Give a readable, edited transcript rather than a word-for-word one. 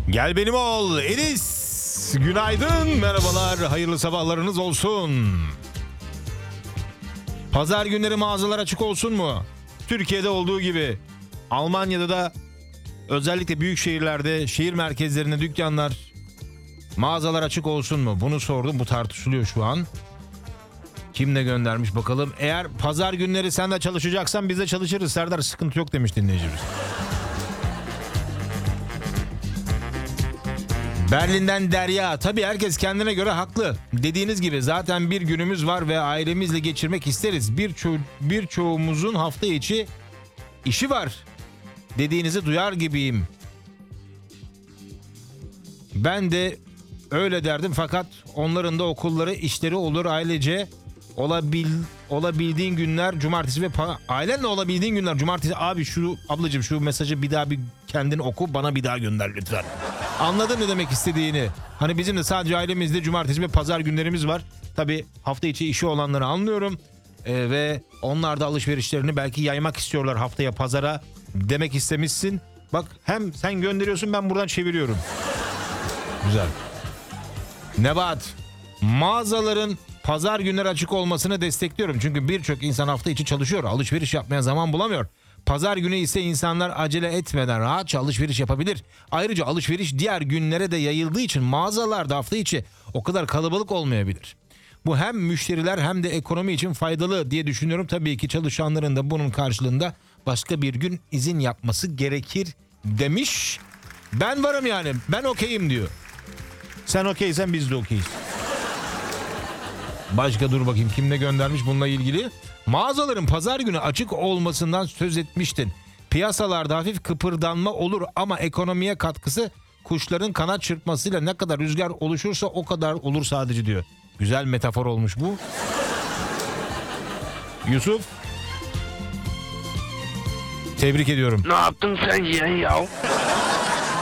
Gel benim ol Enis. Günaydın, merhabalar, hayırlı sabahlarınız olsun. Pazar günleri mağazalar açık olsun mu? Türkiye'de olduğu gibi Almanya'da da özellikle büyük şehirlerde, şehir merkezlerinde dükkanlar, mağazalar açık olsun mu? Bunu sordum, bu tartışılıyor şu an. Kim ne göndermiş bakalım. Eğer pazar günleri sen de çalışacaksan biz de çalışırız Serdar, sıkıntı yok demiş dinleyicimiz. Berlin'den Derya. Tabii herkes kendine göre haklı. Dediğiniz gibi zaten bir günümüz var ve ailemizle geçirmek isteriz. Birçoğumuzun hafta içi işi var. Dediğinizi duyar gibiyim. Ben de öyle derdim fakat onların da okulları, işleri olur. Ailece olabildiğin günler cumartesi ve ailenle olabildiğin günler cumartesi. Abi ablacığım şu mesajı bir daha bir kendin oku, bana bir daha gönder lütfen. Anladın ne demek istediğini? Hani bizim de sadece ailemizde cumartesi ve pazar günlerimiz var. Tabii hafta içi işi olanları anlıyorum. Ve onlar da alışverişlerini belki yaymak istiyorlar haftaya pazara demek istemişsin. Bak hem sen gönderiyorsun, ben buradan çeviriyorum. Güzel. Nebat, mağazaların pazar günleri açık olmasını destekliyorum. Çünkü birçok insan hafta içi çalışıyor. Alışveriş yapmaya zaman bulamıyor. Pazar günü ise insanlar acele etmeden rahatça alışveriş yapabilir. Ayrıca alışveriş diğer günlere de yayıldığı için mağazalarda hafta içi o kadar kalabalık olmayabilir. Bu hem müşteriler hem de ekonomi için faydalı diye düşünüyorum. Tabii ki çalışanların da bunun karşılığında başka bir gün izin yapması gerekir demiş. Ben varım yani, ben okeyim diyor. Sen okeysen biz de okeyiz. Başka dur bakayım kim ne göndermiş bununla ilgili. Mağazaların pazar günü açık olmasından söz etmiştin. Piyasalarda hafif kıpırdanma olur ama ekonomiye katkısı kuşların kanat çırpmasıyla ne kadar rüzgar oluşursa o kadar olur sadece diyor. Güzel metafor olmuş bu. Yusuf. Tebrik ediyorum. Ne yaptın sen yeğen ya?